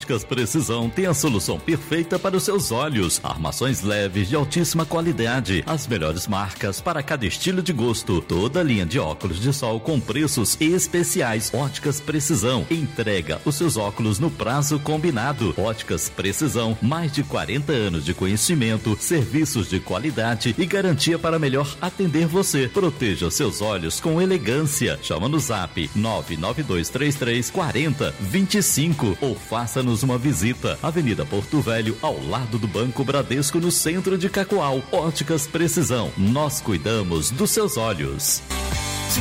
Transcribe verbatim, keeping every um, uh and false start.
Óticas Precisão tem a solução perfeita para os seus olhos. Armações leves de altíssima qualidade, as melhores marcas para cada estilo de gosto. Toda linha de óculos de sol com preços especiais. Óticas Precisão entrega os seus óculos no prazo combinado. Óticas Precisão, mais de quarenta anos de conhecimento, serviços de qualidade e garantia para melhor atender você. Proteja seus olhos com elegância. Chama no zap nove nove dois três três quatro zero dois cinco ou faça-nos uma visita. Avenida Porto Velho, ao lado do Banco Bradesco, no centro de Cacoal. Óticas Precisão, nós cuidamos dos seus olhos.